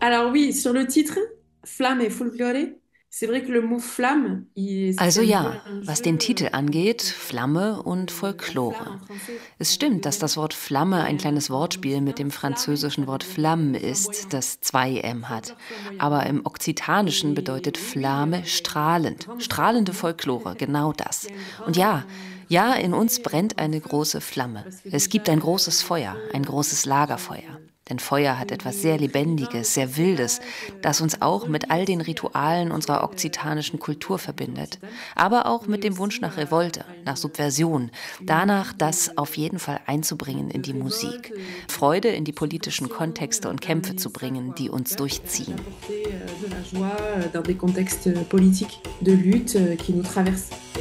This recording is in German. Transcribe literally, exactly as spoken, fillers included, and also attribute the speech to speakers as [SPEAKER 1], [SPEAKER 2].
[SPEAKER 1] Alors oui, sur le titre, Flamme et Folklore, c'est vrai que le mot flamme, il-
[SPEAKER 2] Also
[SPEAKER 1] c'est un peu
[SPEAKER 2] ja,
[SPEAKER 1] un
[SPEAKER 2] was
[SPEAKER 1] jeu
[SPEAKER 2] den
[SPEAKER 1] euh,
[SPEAKER 2] Titel angeht, Flamme
[SPEAKER 1] où
[SPEAKER 2] und
[SPEAKER 1] le- la flamme
[SPEAKER 2] Folklore.
[SPEAKER 1] en français,
[SPEAKER 2] Es
[SPEAKER 1] ça veut
[SPEAKER 2] stimmt,
[SPEAKER 1] dire
[SPEAKER 2] dass das Wort
[SPEAKER 1] feu.
[SPEAKER 2] Flamme ein
[SPEAKER 1] Et
[SPEAKER 2] kleines
[SPEAKER 1] en, en
[SPEAKER 2] Wortspiel mit
[SPEAKER 1] occitan,
[SPEAKER 2] dem
[SPEAKER 1] flamme,
[SPEAKER 2] französischen
[SPEAKER 1] ça veut
[SPEAKER 2] Wort
[SPEAKER 1] dire euh,
[SPEAKER 2] Flamme ist,
[SPEAKER 1] flamboyant,
[SPEAKER 2] das zwei M hat.
[SPEAKER 1] folklore flamboyant.
[SPEAKER 2] Aber im Okzitanischen
[SPEAKER 1] Et
[SPEAKER 2] bedeutet
[SPEAKER 1] oui, oui, il y
[SPEAKER 2] Flamme
[SPEAKER 1] a, il y a une
[SPEAKER 2] strahlend,
[SPEAKER 1] grande flamme,
[SPEAKER 2] strahlende
[SPEAKER 1] oui.
[SPEAKER 2] Folklore, genau
[SPEAKER 1] Il
[SPEAKER 2] das.
[SPEAKER 1] y a une
[SPEAKER 2] Und
[SPEAKER 1] grande,
[SPEAKER 2] ja,
[SPEAKER 1] un
[SPEAKER 2] ja,
[SPEAKER 1] grand
[SPEAKER 2] in uns
[SPEAKER 1] effet, un
[SPEAKER 2] brennt
[SPEAKER 1] grand
[SPEAKER 2] eine
[SPEAKER 1] feu,
[SPEAKER 2] große Flamme.
[SPEAKER 1] parce que
[SPEAKER 2] Es
[SPEAKER 1] déjà,
[SPEAKER 2] gibt ein
[SPEAKER 1] euh,
[SPEAKER 2] großes
[SPEAKER 1] le
[SPEAKER 2] Feuer,
[SPEAKER 1] feu,
[SPEAKER 2] ein
[SPEAKER 1] euh,
[SPEAKER 2] großes
[SPEAKER 1] c'est une,
[SPEAKER 2] Lagerfeuer. Denn Feuer hat etwas sehr
[SPEAKER 1] une écrivain
[SPEAKER 2] Lebendiges,
[SPEAKER 1] autour
[SPEAKER 2] sehr
[SPEAKER 1] de son
[SPEAKER 2] Wildes,
[SPEAKER 1] lac, euh,
[SPEAKER 2] das uns
[SPEAKER 1] qui nous
[SPEAKER 2] auch mit
[SPEAKER 1] relie
[SPEAKER 2] all den
[SPEAKER 1] aussi à toute la
[SPEAKER 2] Ritualen unserer
[SPEAKER 1] culture euh,
[SPEAKER 2] okzitanischen
[SPEAKER 1] de
[SPEAKER 2] Kultur
[SPEAKER 1] la culture
[SPEAKER 2] verbindet.
[SPEAKER 1] occitane,
[SPEAKER 2] Aber auch mit
[SPEAKER 1] mais
[SPEAKER 2] dem Wunsch
[SPEAKER 1] aussi
[SPEAKER 2] nach
[SPEAKER 1] à,
[SPEAKER 2] Revolte,
[SPEAKER 1] à
[SPEAKER 2] nach
[SPEAKER 1] une,
[SPEAKER 2] Subversion,
[SPEAKER 1] une
[SPEAKER 2] danach
[SPEAKER 1] envie
[SPEAKER 2] das auf
[SPEAKER 1] de,
[SPEAKER 2] jeden Fall einzubringen in
[SPEAKER 1] de
[SPEAKER 2] die
[SPEAKER 1] révolte,
[SPEAKER 2] Musik, Freude
[SPEAKER 1] de
[SPEAKER 2] in die politischen
[SPEAKER 1] subversion,
[SPEAKER 2] Kontexte
[SPEAKER 1] euh,
[SPEAKER 2] und Kämpfe
[SPEAKER 1] d'amener
[SPEAKER 2] zu
[SPEAKER 1] ça
[SPEAKER 2] bringen,
[SPEAKER 1] quoi,
[SPEAKER 2] die
[SPEAKER 1] en tout
[SPEAKER 2] uns
[SPEAKER 1] cas, d'a-
[SPEAKER 2] durchziehen.
[SPEAKER 1] d'apporter euh, de la joie euh, dans des contextes politiques de lutte euh, qui nous traversent.